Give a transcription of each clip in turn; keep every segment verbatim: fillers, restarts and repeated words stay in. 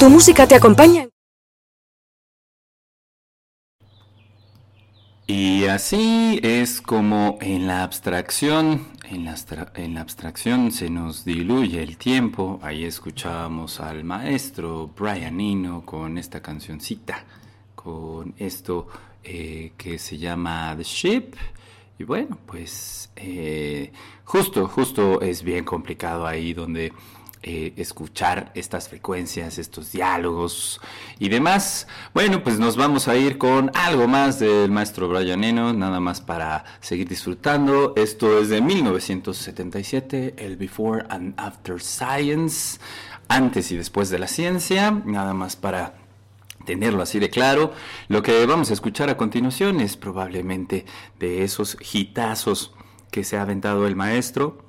Tu música te acompaña. Y así es como en la abstracción, en la, abstra- en la abstracción se nos diluye el tiempo. Ahí escuchábamos al maestro Brian Eno con esta cancioncita, con esto eh, que se llama The Ship. Y bueno, pues eh, justo, justo es bien complicado ahí donde eh, escuchar estas frecuencias, estos diálogos y demás. Bueno, pues nos vamos a ir con algo más del maestro Brian Eno, nada más para seguir disfrutando. Esto es de mil novecientos setenta y siete, el Before and After Science, antes y después de la ciencia, nada más para tenerlo así de claro. Lo que vamos a escuchar a continuación es probablemente de esos hitazos que se ha aventado el maestro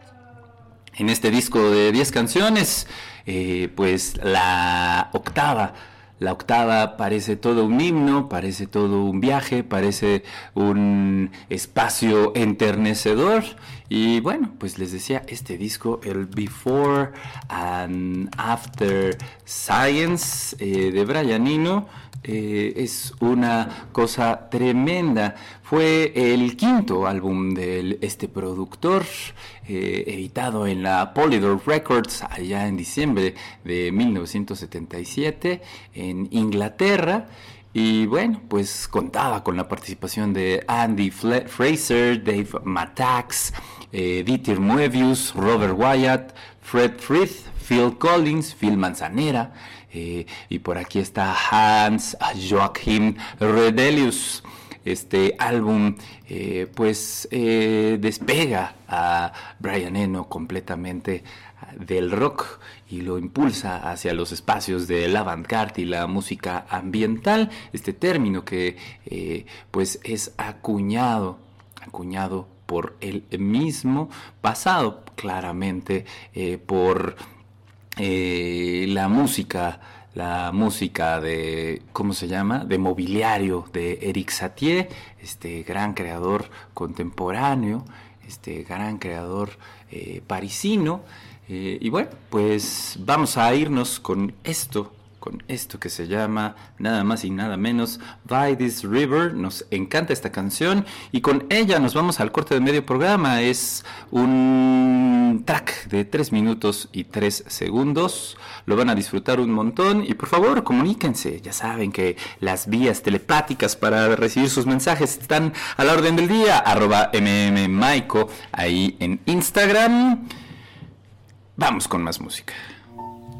en este disco de diez canciones. Eh, pues la octava, la octava parece todo un himno, parece todo un viaje, parece un espacio enternecedor. Y bueno, pues les decía, este disco, el Before and After Science eh, de Brian Eno, eh, es una cosa tremenda. Fue el quinto álbum de este productor, eh, editado en la Polydor Records allá en diciembre de mil novecientos setenta y siete en Inglaterra. Y bueno, pues contaba con la participación de Andy Fle- Fraser, Dave Mattax, eh, Dieter Moebius, Robert Wyatt, Fred Frith, Phil Collins, Phil Manzanera, eh, y por aquí está Hans Joachim Redelius. Este álbum eh, pues eh, despega a Brian Eno completamente del rock y lo impulsa hacia los espacios del avant-garde y la música ambiental, este término que eh, pues es acuñado, acuñado por él mismo, basado claramente eh, por eh, la música, la música de, ¿cómo se llama?, de Mobiliario, de Eric Satie, este gran creador contemporáneo, este gran creador eh, parisino. Eh, y bueno, pues vamos a irnos con esto, con esto que se llama nada más y nada menos By This River. Nos encanta esta canción y con ella nos vamos al corte de medio programa. Es un track de tres minutos y tres segundos. Lo van a disfrutar un montón y por favor comuníquense. Ya saben que las vías telepáticas para recibir sus mensajes están a la orden del día. Arroba mmmaico ahí en Instagram. Vamos con más música.